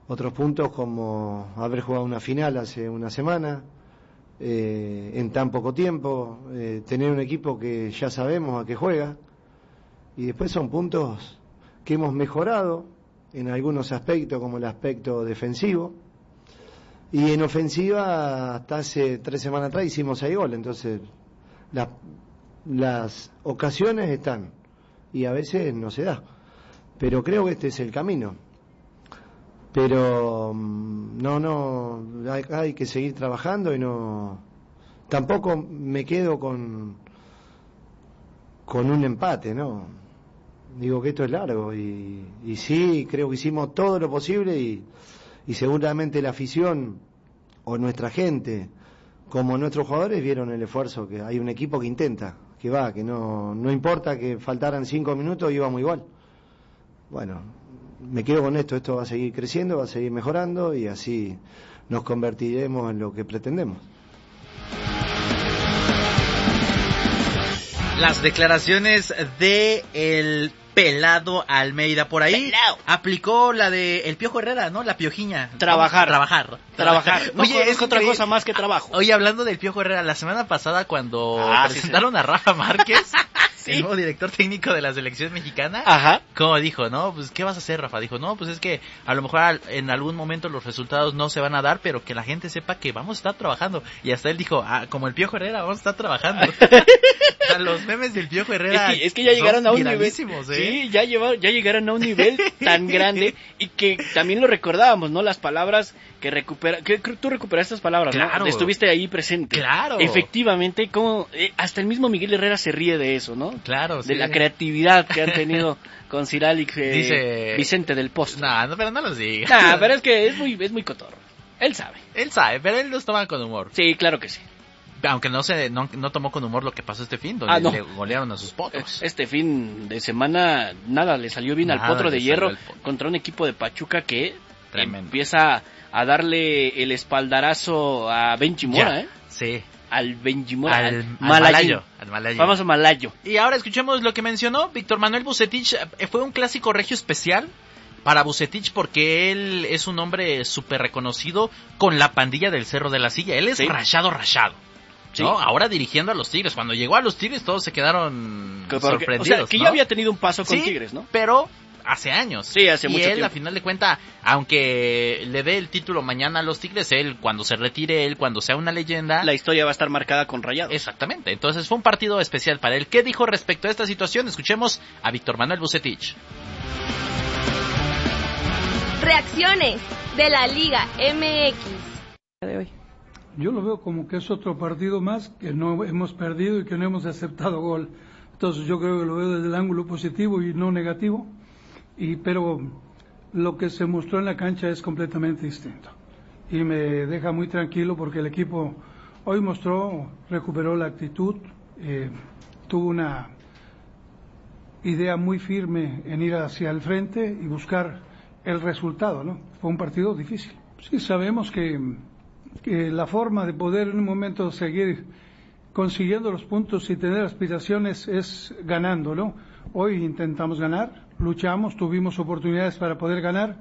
Otros puntos como haber jugado una final hace una semana, en tan poco tiempo, tener un equipo que ya sabemos a qué juega, y después son puntos que hemos mejorado en algunos aspectos, como el aspecto defensivo, y en ofensiva hasta hace 3 semanas atrás hicimos 6 goles, entonces las ocasiones están y a veces no se da, pero creo que este es el camino. Pero hay que seguir trabajando y tampoco me quedo con un empate, ¿no? Digo que esto es largo y sí, creo que hicimos todo lo posible y seguramente la afición o nuestra gente como nuestros jugadores vieron el esfuerzo, que hay un equipo que intenta, que no importa que faltaran 5 minutos, íbamos igual. Bueno, me quedo con esto va a seguir creciendo, va a seguir mejorando y así nos convertiremos en lo que pretendemos. Las declaraciones de el Pelado Almeida por ahí. Pelao. Aplicó la de el Piojo Herrera, ¿no? La piojiña. Trabajar. No, Oye, es otra cosa más que trabajo. Oye, hablando del Piojo Herrera, la semana pasada cuando presentaron a Rafa Márquez, sí, el nuevo director técnico de la selección mexicana, ajá, como dijo, ¿no? Pues, ¿qué vas a hacer, Rafa? Dijo, no, pues es que a lo mejor en algún momento los resultados no se van a dar, pero que la gente sepa que vamos a estar trabajando. Y hasta él dijo, como el Piojo Herrera, vamos a estar trabajando. O sea, los memes del Piojo Herrera es que ya llegaron a un nivel, sí, ya llegaron a un nivel tan grande y que también lo recordábamos, ¿no? Las palabras que tú recuperaste estas palabras, claro, ¿no? Estuviste ahí presente. Claro. Efectivamente, como hasta el mismo Miguel Herrera se ríe de eso, ¿no? Claro, de la creatividad que han tenido con Ciral y dice Vicente del Pozo. No, pero no los diga. No, pero es que es muy cotorro. Él sabe, pero él los toma con humor. Sí, claro que sí. Aunque no tomó con humor lo que pasó este fin, donde le golearon a sus potros. Este fin de semana nada le salió bien al Potro de Hierro contra un equipo de Pachuca que empieza a darle el espaldarazo a Benji Mora, Sí. Al Benji Mora, al Malayo. Vamos a Malayo. Y ahora escuchemos lo que mencionó Víctor Manuel Vucetich. Fue un clásico regio especial para Vucetich porque él es un hombre súper reconocido con la pandilla del Cerro de la Silla. Él es rachado. Sí. ¿No? Ahora dirigiendo a los Tigres. Cuando llegó a los Tigres todos se quedaron sorprendidos. O sea, que ¿no? ya había tenido un paso con Tigres, ¿no? Pero hace años. Sí, hace mucho tiempo. Y él, a final de cuentas, aunque le dé el título mañana a los Tigres, él, cuando se retire, cuando sea una leyenda, la historia va a estar marcada con Rayados. Exactamente. Entonces fue un partido especial para él. ¿Qué dijo respecto a esta situación? Escuchemos a Víctor Manuel Vucetich. Reacciones de la Liga MX de hoy. Yo lo veo como que es otro partido más que no hemos perdido y que no hemos aceptado gol. Entonces yo creo que lo veo desde el ángulo positivo y no negativo. Pero lo que se mostró en la cancha es completamente distinto. Y me deja muy tranquilo porque el equipo hoy recuperó la actitud, tuvo una idea muy firme en ir hacia el frente y buscar el resultado, ¿no? Fue un partido difícil. Sí, sabemos que la forma de poder en un momento seguir consiguiendo los puntos y tener aspiraciones es ganando, ¿no? Hoy intentamos ganar, luchamos, tuvimos oportunidades para poder ganar.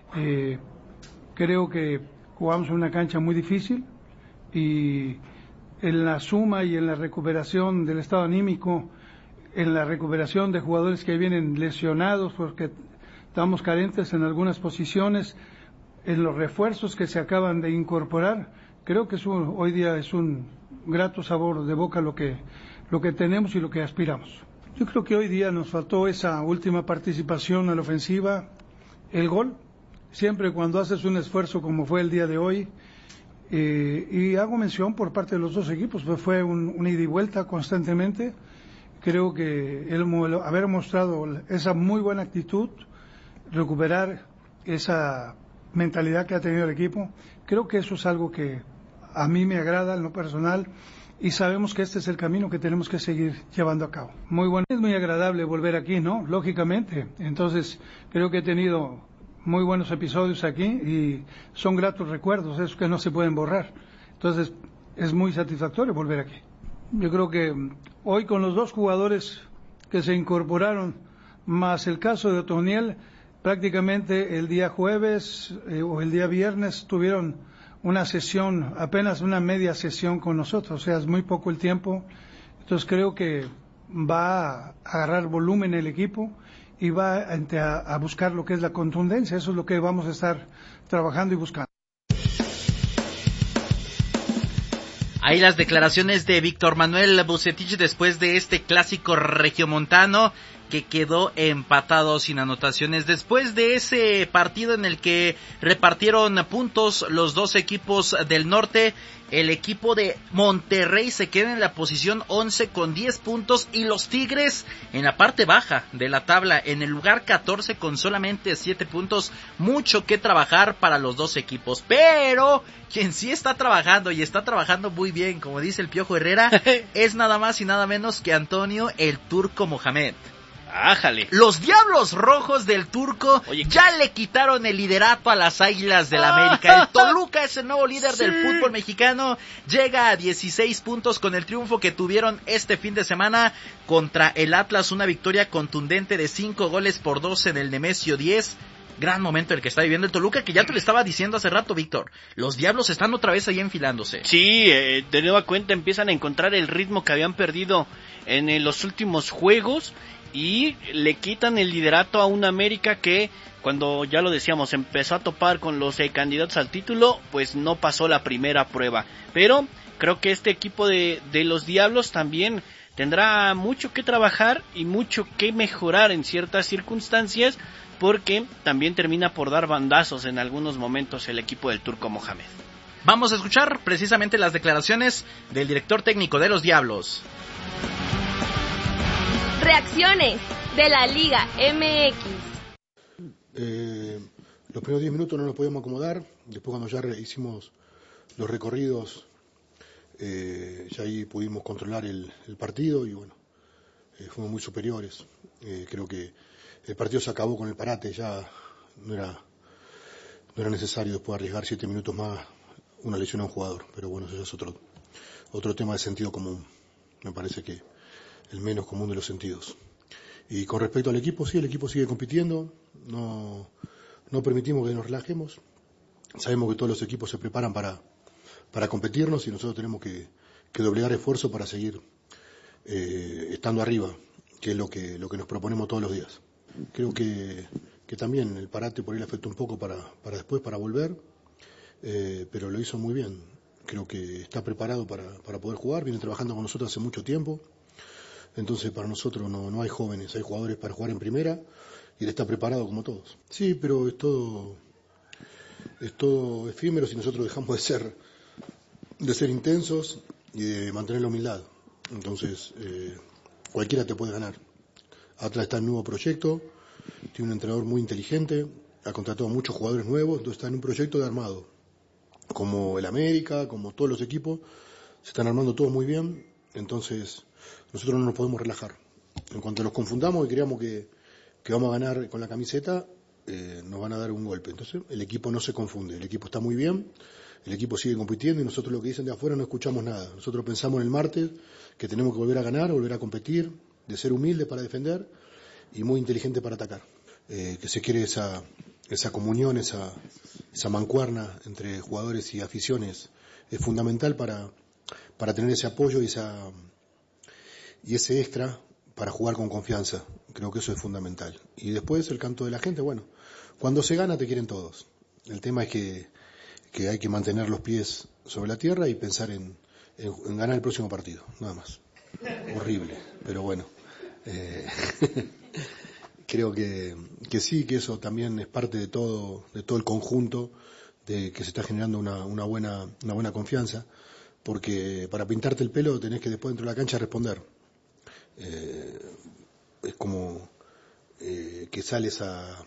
Creo que jugamos en una cancha muy difícil y en la suma y en la recuperación del estado anímico, en la recuperación de jugadores que vienen lesionados porque estamos carentes en algunas posiciones, en los refuerzos que se acaban de incorporar, creo que hoy día es un grato sabor de boca lo que tenemos y lo que aspiramos. Yo creo que hoy día nos faltó esa última participación a la ofensiva, el gol, siempre cuando haces un esfuerzo como fue el día de hoy, y hago mención por parte de los dos equipos, pues fue un ida y vuelta constantemente. Creo que haber mostrado esa muy buena actitud, recuperar esa mentalidad que ha tenido el equipo, creo que eso es algo que a mí me agrada en lo personal y sabemos que este es el camino que tenemos que seguir llevando a cabo. Muy bueno, es muy agradable volver aquí, ¿no? Lógicamente, entonces creo que he tenido muy buenos episodios aquí y son gratos recuerdos, esos que no se pueden borrar. Entonces es muy satisfactorio volver aquí. Yo creo que hoy con los dos jugadores que se incorporaron, más el caso de Otoniel, prácticamente el día jueves o el día viernes tuvieron una sesión, apenas una media sesión con nosotros, o sea, es muy poco el tiempo. Entonces creo que va a agarrar volumen el equipo y va a buscar lo que es la contundencia. Eso es lo que vamos a estar trabajando y buscando. Ahí las declaraciones de Víctor Manuel Vucetich después de este clásico regiomontano que quedó empatado sin anotaciones. Después de ese partido en el que repartieron puntos los dos equipos del norte, el equipo de Monterrey se queda en la posición 11 con 10 puntos y los Tigres en la parte baja de la tabla, en el lugar 14 con solamente 7 puntos. Mucho que trabajar para los dos equipos, pero quien sí está trabajando y está trabajando muy bien, como dice el Piojo Herrera, es nada más y nada menos que Antonio el Turco Mohamed. ¡Ájale! Los Diablos Rojos del Turco ya le quitaron el liderato a las Águilas del América. El Toluca es el nuevo líder del fútbol mexicano. Llega a 16 puntos con el triunfo que tuvieron este fin de semana contra el Atlas. Una victoria contundente de 5-2 en el Nemesio 10. Gran momento el que está viviendo el Toluca, que ya te lo estaba diciendo hace rato, Víctor. Los Diablos están otra vez ahí enfilándose. Sí, de nueva cuenta empiezan a encontrar el ritmo que habían perdido en los últimos juegos. Y le quitan el liderato a un América que, cuando ya lo decíamos, empezó a topar con los candidatos al título, pues no pasó la primera prueba. Pero creo que este equipo de los Diablos también tendrá mucho que trabajar y mucho que mejorar en ciertas circunstancias, porque también termina por dar bandazos en algunos momentos el equipo del Turco Mohamed. Vamos a escuchar precisamente las declaraciones del director técnico de los Diablos. Reacciones de la Liga MX. Los primeros 10 minutos no nos podíamos acomodar. Después, cuando ya hicimos los recorridos, ya ahí pudimos controlar el partido y bueno, fuimos muy superiores. Creo que el partido se acabó con el parate, ya no era necesario después arriesgar 7 minutos más una lesión a un jugador. Pero bueno, eso ya es otro tema de sentido común. Me parece que el menos común de los sentidos. Y con respecto al equipo, sí, el equipo sigue compitiendo, no permitimos que nos relajemos, sabemos que todos los equipos se preparan para competirnos y nosotros tenemos que doblegar esfuerzo para seguir estando arriba, que es lo que nos proponemos todos los días. Creo que también el parate por ahí le afectó un poco para después, para volver, pero lo hizo muy bien. Creo que está preparado para poder jugar, viene trabajando con nosotros hace mucho tiempo. Entonces para nosotros no hay jóvenes, hay jugadores para jugar en primera y él está preparado como todos. Sí, pero es todo efímero si nosotros dejamos de ser intensos y de mantener la humildad. Entonces cualquiera te puede ganar. Atlas está en un nuevo proyecto, tiene un entrenador muy inteligente, ha contratado a muchos jugadores nuevos, entonces está en un proyecto de armado. Como el América, como todos los equipos, se están armando todos muy bien, entonces nosotros no nos podemos relajar. En cuanto nos confundamos y creamos que vamos a ganar con la camiseta, nos van a dar un golpe. Entonces el equipo no se confunde, el equipo está muy bien, el equipo sigue compitiendo y nosotros lo que dicen de afuera no escuchamos nada. Nosotros pensamos en el martes que tenemos que volver a ganar, volver a competir, de ser humildes para defender y muy inteligentes para atacar. Que se quiere esa comunión, esa mancuerna entre jugadores y aficiones es fundamental para tener ese apoyo y ese extra para jugar con confianza. Creo que eso es fundamental. Y después el canto de la gente, bueno, cuando se gana te quieren todos. El tema es que hay que mantener los pies sobre la tierra y pensar en ganar el próximo partido, nada más. Horrible, pero bueno. Creo que sí, que eso también es parte de todo el conjunto de que se está generando una buena confianza, porque para pintarte el pelo tenés que después dentro de la cancha responder. Es como que sales a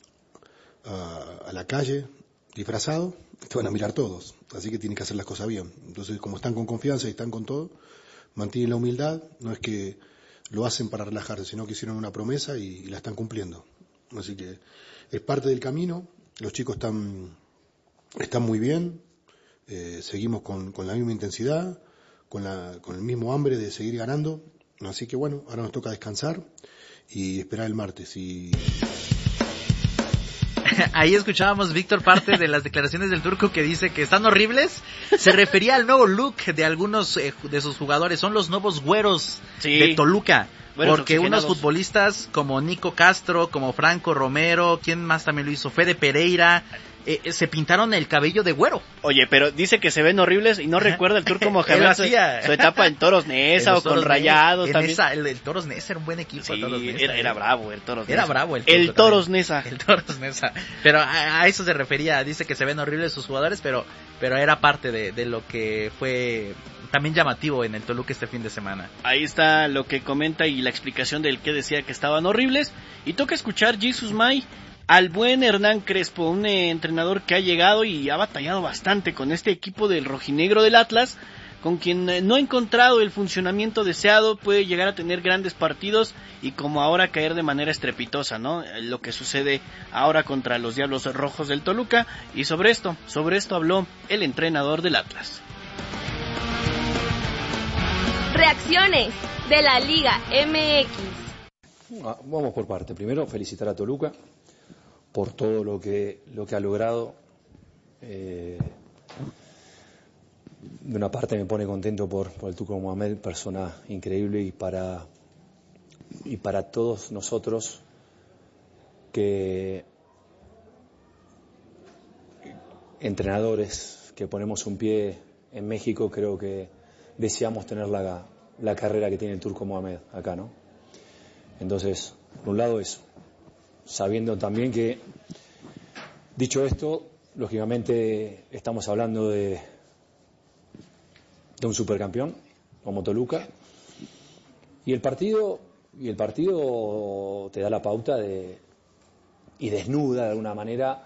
la calle disfrazado, te van a mirar todos, así que tienes que hacer las cosas bien. Entonces, como están con confianza y están con todo, mantienen la humildad, no es que lo hacen para relajarse, sino que hicieron una promesa y la están cumpliendo. Así que es parte del camino, los chicos están muy bien, seguimos con la misma intensidad, con el mismo hambre de seguir ganando. Así que bueno, ahora nos toca descansar y esperar el martes. Ahí escuchábamos, Víctor, parte de las declaraciones del Turco que dice que están horribles. Se refería al nuevo look de algunos de sus jugadores. Son los nuevos güeros de Toluca. Porque unos futbolistas como Nico Castro, como Franco Romero, ¿quién más también lo hizo? Fede Pereira, se pintaron el cabello de güero. Oye, pero dice que se ven horribles y no recuerda el Turco Mohamed su etapa en Toros Neza o con Rayados también. El Toros Neza era un buen equipo. Sí, Toros Neza, era bravo el Toros Neza. Era bravo el Toros Neza. El Toros Neza. Pero a eso se refería, dice que se ven horribles sus jugadores, pero era parte de lo que fue también llamativo en el Toluca este fin de semana. Ahí está lo que comenta y la explicación del que decía que estaban horribles. Y toca escuchar, Jesus May, al buen Hernán Crespo, un entrenador que ha llegado y ha batallado bastante con este equipo del rojinegro del Atlas, con quien no ha encontrado el funcionamiento deseado, puede llegar a tener grandes partidos y como ahora caer de manera estrepitosa, ¿no? Lo que sucede ahora contra los Diablos Rojos del Toluca. Y sobre esto habló el entrenador del Atlas. Reacciones de la Liga MX. Vamos por parte. Primero, felicitar a Toluca por todo lo que ha logrado. De una parte me pone contento por el Turco Mohamed, persona increíble, y para todos nosotros que entrenadores que ponemos un pie en México, creo que deseamos tener la carrera que tiene el Turco Mohamed acá, ¿no? Entonces, por un lado eso, sabiendo también que, dicho esto, lógicamente estamos hablando de un supercampeón como Toluca, y el partido te da la pauta y desnuda de alguna manera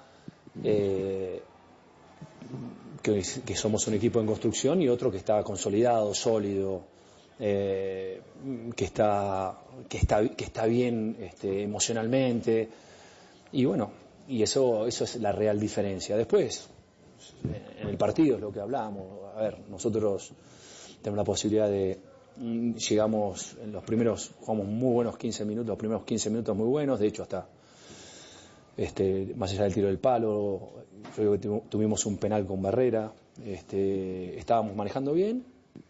que somos un equipo en construcción y otro que está consolidado, sólido, que está bien emocionalmente, y bueno, y eso es la real diferencia. Después, en el partido es lo que hablábamos. A ver, nosotros tenemos la posibilidad llegamos en jugamos muy buenos 15 minutos, los primeros 15 minutos muy buenos, de hecho hasta más allá del tiro del palo, yo creo que tuvimos un penal con Barrera, estábamos manejando bien,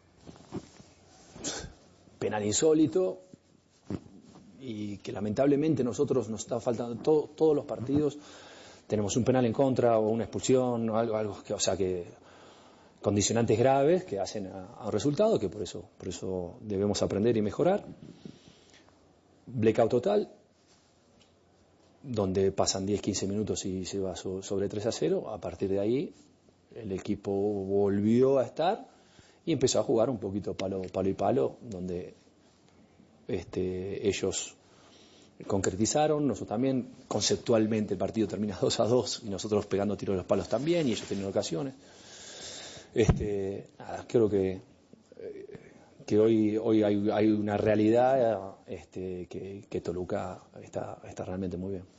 penal insólito, y que lamentablemente nosotros nos está faltando todos los partidos, tenemos un penal en contra o una expulsión o algo que, o sea, que condicionantes graves que hacen a un resultado, que por eso debemos aprender y mejorar. Blackout total, donde pasan 10-15 minutos y se va sobre 3-0. A partir de ahí el equipo volvió a estar y empezó a jugar un poquito palo y palo, donde ellos concretizaron, nosotros también. Conceptualmente el partido termina 2-2 y nosotros pegando tiros de los palos también, y ellos tienen ocasiones. Creo que hoy hay una realidad que Toluca está realmente muy bien.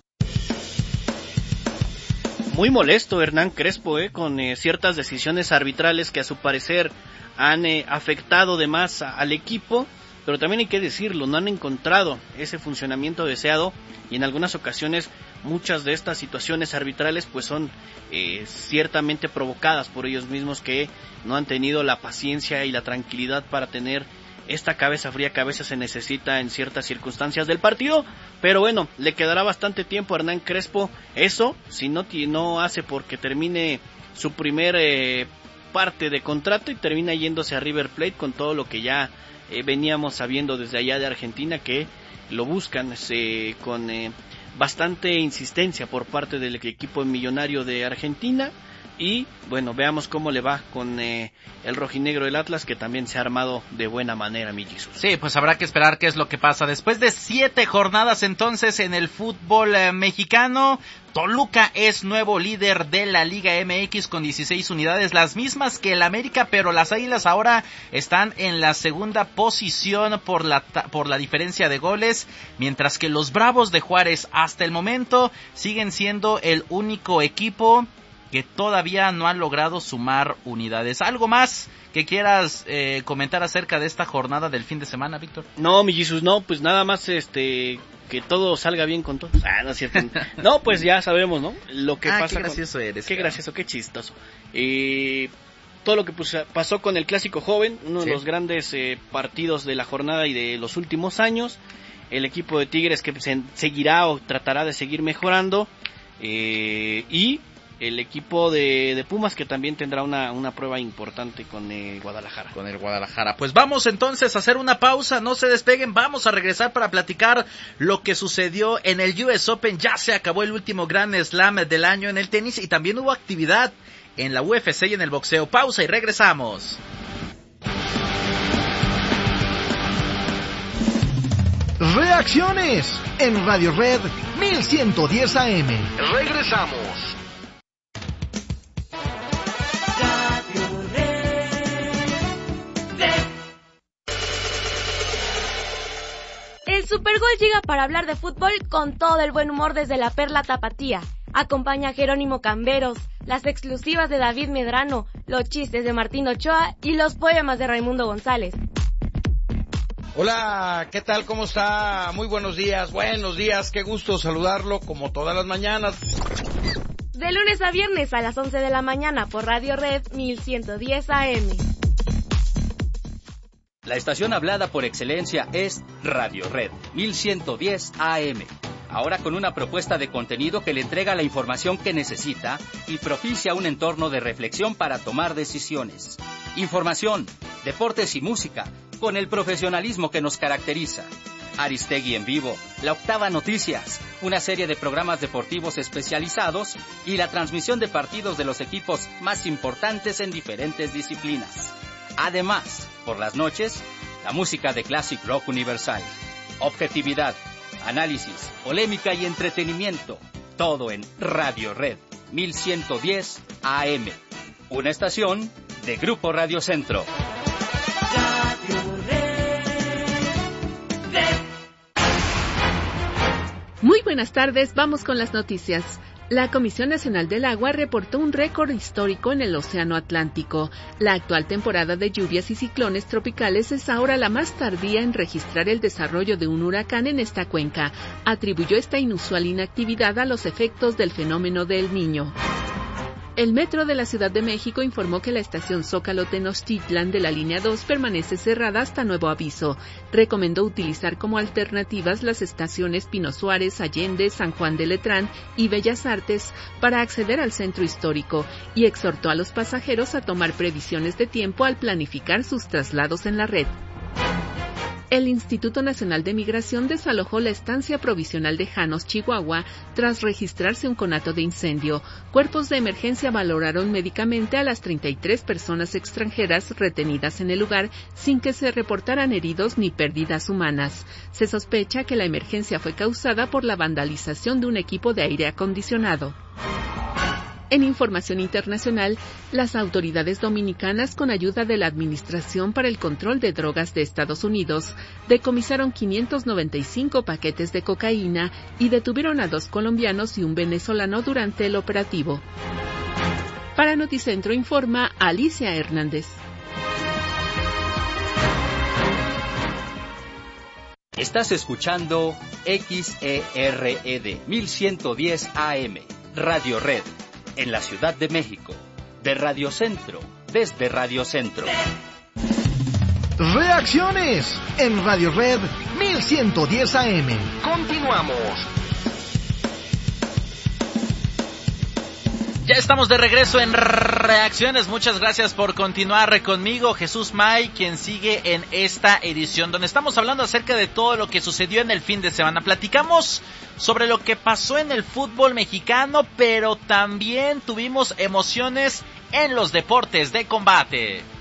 Muy molesto Hernán Crespo con ciertas decisiones arbitrales que a su parecer han afectado de más al equipo, pero también hay que decirlo, no han encontrado ese funcionamiento deseado, y en algunas ocasiones muchas de estas situaciones arbitrales pues son ciertamente provocadas por ellos mismos, que no han tenido la paciencia y la tranquilidad para tener esta cabeza fría que a veces se necesita en ciertas circunstancias del partido. Pero bueno, le quedará bastante tiempo a Hernán Crespo eso, si no hace porque termine su primer parte de contrato y termina yéndose a River Plate, con todo lo que ya veníamos sabiendo desde allá de Argentina, que lo buscan con bastante insistencia por parte del equipo millonario de Argentina. Y bueno, veamos cómo le va con el rojinegro del Atlas, que también se ha armado de buena manera, mi Jesús. Sí, pues habrá que esperar qué es lo que pasa. Después de 7 jornadas entonces en el fútbol mexicano, Toluca es nuevo líder de la Liga MX con 16 unidades, las mismas que el América, pero las Águilas ahora están en la segunda posición por la diferencia de goles, mientras que los Bravos de Juárez hasta el momento siguen siendo el único equipo que todavía no han logrado sumar unidades. ¿Algo más que quieras comentar acerca de esta jornada del fin de semana, Víctor? No, mi Jesús, no, pues nada más que que todo salga bien con todos. No es cierto. No, pues ya sabemos, ¿no? Lo que pasa. Qué gracioso eres. Qué gracioso, qué chistoso. Todo lo que pasó con el Clásico Joven, uno de los grandes partidos de la jornada y de los últimos años. El equipo de Tigres que seguirá o tratará de seguir mejorando. Y el equipo de Pumas que también tendrá una prueba importante con Guadalajara. Con el Guadalajara. Pues vamos entonces a hacer una pausa, no se despeguen, vamos a regresar para platicar lo que sucedió en el US Open. Ya se acabó el último Grand Slam del año en el tenis y también hubo actividad en la UFC y en el boxeo. Pausa y regresamos. Reacciones en Radio Red 1110 AM. Regresamos. El Supergol llega para hablar de fútbol con todo el buen humor desde la Perla Tapatía. Acompaña a Jerónimo Camberos, las exclusivas de David Medrano, los chistes de Martín Ochoa y los poemas de Raimundo González. Hola, ¿qué tal? ¿Cómo está? Muy buenos días, qué gusto saludarlo como todas las mañanas. De lunes a viernes a las 11 de la mañana por Radio Red 1110 AM. La estación hablada por excelencia es Radio Red 1110 AM. Ahora con una propuesta de contenido que le entrega la información que necesita y propicia un entorno de reflexión para tomar decisiones. Información, deportes y música, con el profesionalismo que nos caracteriza. Aristegui en vivo, La Octava Noticias, una serie de programas deportivos especializados y la transmisión de partidos de los equipos más importantes en diferentes disciplinas. Además, por las noches, la música de Classic Rock Universal. Objetividad, análisis, polémica y entretenimiento. Todo en Radio Red 1110 AM. Una estación de Grupo Radio Centro. Muy buenas tardes, vamos con las noticias. La Comisión Nacional del Agua reportó un récord histórico en el Océano Atlántico. La actual temporada de lluvias y ciclones tropicales es ahora la más tardía en registrar el desarrollo de un huracán en esta cuenca. Atribuyó esta inusual inactividad a los efectos del fenómeno de El Niño. El Metro de la Ciudad de México informó que la estación Zócalo-Tenochtitlan de la línea 2 permanece cerrada hasta nuevo aviso. Recomendó utilizar como alternativas las estaciones Pino Suárez, Allende, San Juan de Letrán y Bellas Artes para acceder al centro histórico y exhortó a los pasajeros a tomar previsiones de tiempo al planificar sus traslados en la red. El Instituto Nacional de Migración desalojó la estancia provisional de Janos, Chihuahua, tras registrarse un conato de incendio. Cuerpos de emergencia valoraron médicamente a las 33 personas extranjeras retenidas en el lugar sin que se reportaran heridos ni pérdidas humanas. Se sospecha que la emergencia fue causada por la vandalización de un equipo de aire acondicionado. En información internacional, las autoridades dominicanas, con ayuda de la Administración para el Control de Drogas de Estados Unidos, decomisaron 595 paquetes de cocaína y detuvieron a 2 colombianos y un venezolano durante el operativo. Para Noticentro informa Alicia Hernández. Estás escuchando XERED 1110 AM, Radio Red. En la Ciudad de México, de Radio Centro, desde Radio Centro. Reacciones en Radio Red 1110 AM. Continuamos. Ya estamos de regreso en Reacciones. Muchas gracias por continuar conmigo, Jesús May, quien sigue en esta edición, donde estamos hablando acerca de todo lo que sucedió en el fin de semana. Platicamos sobre lo que pasó en el fútbol mexicano, pero también tuvimos emociones en los deportes de combate.